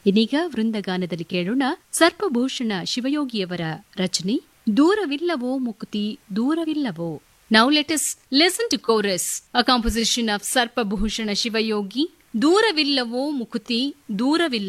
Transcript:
ಇದೀಗ ವೃಂದಗಾನದಲ್ಲಿ ಕೇಳೋಣ ಸರ್ಪಭೂಷಣ ಶಿವಯೋಗಿಯವರ ರಚನೆ ದೂರವಿಲ್ಲವೋ ಮುಕುತಿ ದೂರವಿಲ್ಲವೋ. Now let us listen to chorus, a composition of Sarpabhushana Shivayogi. ದೂರವಿಲ್ಲವೋ ಮುಕುತಿ ದೂರವಿಲ್ಲ